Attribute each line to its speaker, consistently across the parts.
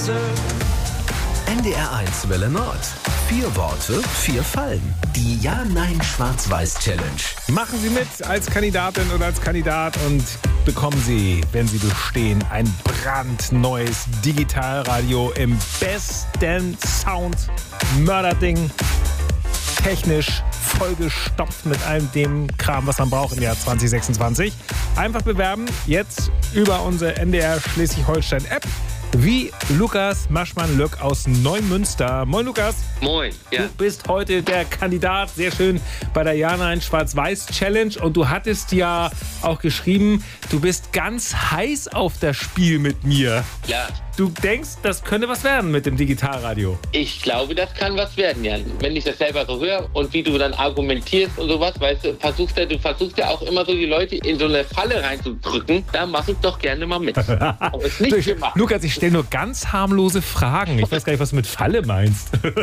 Speaker 1: NDR1 Welle Nord. 4 Worte, 4 Fallen. Die Ja-Nein-Schwarz-Weiß-Challenge.
Speaker 2: Machen Sie mit als Kandidatin oder als Kandidat und bekommen Sie, wenn Sie bestehen, ein brandneues Digitalradio im besten Sound. Mörderding. Technisch vollgestopft mit allem dem Kram, was man braucht im Jahr 2026. Einfach bewerben, jetzt über unsere NDR Schleswig-Holstein-App. Wie Lukas Maschmann-Lück aus Neumünster. Moin Lukas.
Speaker 3: Moin, ja.
Speaker 2: Du bist heute der Kandidat, sehr schön, bei der Ja-Nein-Schwarz-Weiß-Challenge. Und du hattest ja auch geschrieben, du bist ganz heiß auf das Spiel mit mir.
Speaker 3: Ja.
Speaker 2: Du denkst, das könnte was werden mit dem Digitalradio.
Speaker 3: Ich glaube, das kann was werden, Jan. Wenn ich das selber so höre und wie du dann argumentierst und sowas, weißt du, versuchst ja auch immer so die Leute in so eine Falle reinzudrücken, da mache ich doch gerne mal mit. Aber es ist nicht gemacht.
Speaker 2: Lukas, ich stelle nur ganz harmlose Fragen. Ich weiß gar nicht, was du mit Falle meinst.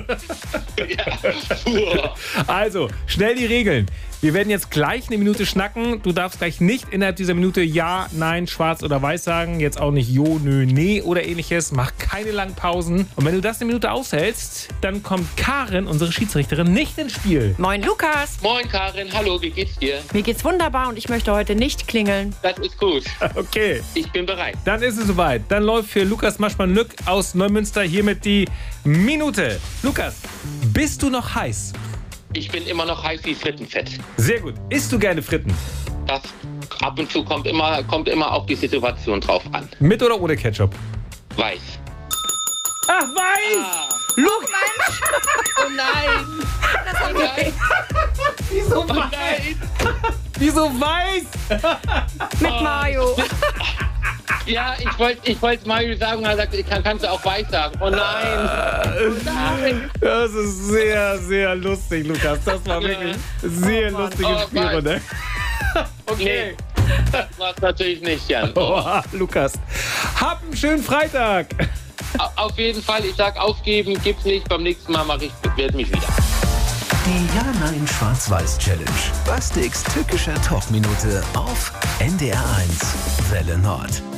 Speaker 3: Ja.
Speaker 2: Also, schnell die Regeln. Wir werden jetzt gleich eine Minute schnacken. Du darfst gleich nicht innerhalb dieser Minute Ja, Nein, Schwarz oder Weiß sagen. Jetzt auch nicht Jo, Nö, Nee oder ähnliches. Mach keine langen Pausen. Und wenn du das eine Minute aushältst, dann kommt Karin, unsere Schiedsrichterin, nicht ins Spiel.
Speaker 4: Moin Lukas.
Speaker 3: Moin Karin, hallo, wie geht's dir?
Speaker 4: Mir geht's wunderbar und ich möchte heute nicht klingeln.
Speaker 3: Das ist gut.
Speaker 2: Okay,
Speaker 3: Ich bin bereit.
Speaker 2: dann ist es soweit. Dann läuft für Lukas Maschmann-Lück aus Neumünster hiermit die Minute. Lukas, bist du noch heiß?
Speaker 3: Ich bin immer noch heiß wie Frittenfett.
Speaker 2: Sehr gut. Isst du gerne Fritten?
Speaker 3: Das ab und zu kommt immer auf die Situation drauf an.
Speaker 2: Mit oder ohne Ketchup?
Speaker 3: Weiß.
Speaker 2: Ach, weiß! Lukas!
Speaker 3: Oh nein! Oh nein!
Speaker 2: Wieso
Speaker 3: Oh nein!
Speaker 2: Wieso weiß?
Speaker 4: Mit Mayo.
Speaker 3: Ja, ich wollte Mario sagen, er sagt, kannst du auch weiß sagen. Oh nein! Oh nein!
Speaker 2: Das ist sehr, sehr lustig, Lukas. Das war wirklich sehr lustige
Speaker 3: Oh,
Speaker 2: Spielrunde.
Speaker 3: Okay. Das war's natürlich nicht, Jan.
Speaker 2: Oh, Lukas, hab einen schönen Freitag.
Speaker 3: Auf jeden Fall, ich sag aufgeben, gibt's nicht. Beim nächsten Mal werde mich wieder.
Speaker 1: Die Ja-Nein-Schwarz-Weiß-Challenge. Bastiks tückischer Talkminute auf NDR1 Welle Nord.